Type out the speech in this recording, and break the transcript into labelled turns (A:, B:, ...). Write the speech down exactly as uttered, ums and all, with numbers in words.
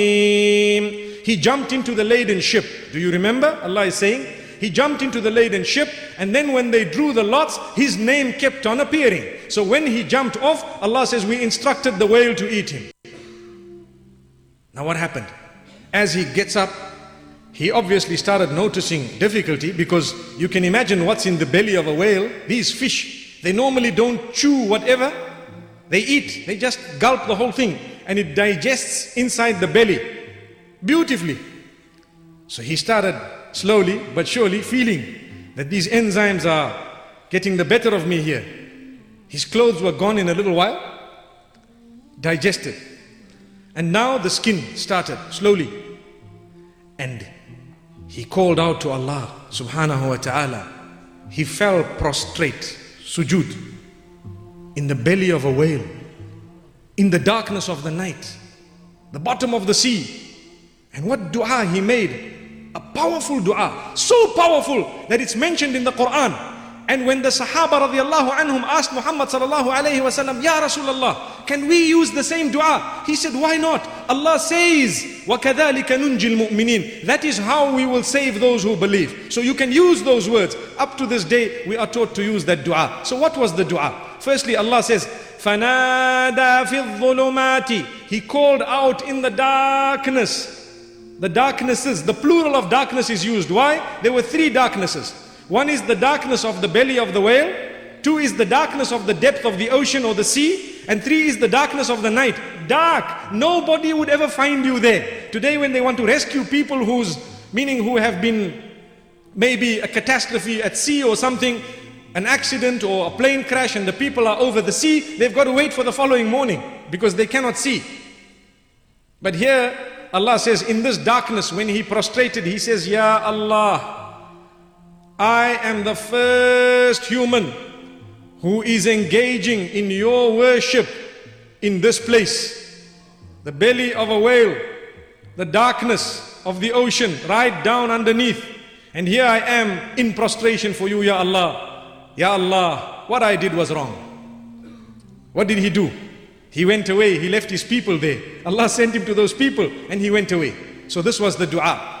A: He jumped into the laden ship. Do you remember? Allah is saying, He jumped into the laden ship, and then when they drew the lots, His name kept on appearing. So when He jumped off, Allah says, we instructed the whale to eat him. Now what happened? As he gets up, he obviously started noticing difficulty, because you can imagine what's in the belly of a whale. These fish, they normally don't chew whatever they eat. They just gulp the whole thing, and it digests inside the belly beautifully. So he started slowly but surely feeling that these enzymes are getting the better of me here. His clothes were gone in a little while, digested. And now the skin started slowly. And he called out to Allah subhanahu wa ta'ala. He fell prostrate, sujood, in the belly of a whale, in the darkness of the night, the bottom of the sea. And what dua he made? A powerful dua, so powerful that it's mentioned in the Quran. And when the Sahaba radiallahu anhum asked Muhammad sallallahu alayhi wa sallam, Ya Rasulullah, can we use the same dua? He said, why not? Allah says, وَكَذَلِكَ نُنْجِ الْمُؤْمِنِينَ. That is how we will save those who believe. So you can use those words. Up to this day, we are taught to use that dua. So what was the dua? Firstly, Allah says, فَنَادَى فِي الظُّلُمَاتِ. He called out in the darkness. The darknesses, the plural of darkness is used. Why? There were three darknesses. One is the darkness of the belly of the whale. Two is the darkness of the depth of the ocean or the sea. And three is the darkness of the night. Dark. Nobody would ever find you there. Today when they want to rescue people whose, meaning who have been maybe a catastrophe at sea or something, an accident or a plane crash, and the people are over the sea, they've got to wait for the following morning because they cannot see. But here Allah says, in this darkness, when he prostrated, he says, Ya Allah, I am the first human who is engaging in your worship in this place. The belly of a whale, the darkness of the ocean, right down underneath. And here I am in prostration for you, Ya Allah. Ya Allah, what I did was wrong. What did he do? He went away, he left his people there. Allah sent him to those people and he went away. So this was the dua.